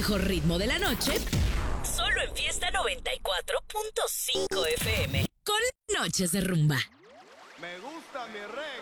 mejor ritmo de la noche, solo en Fiesta 94.5 FM, con Noches de Rumba. Me gusta mi rey.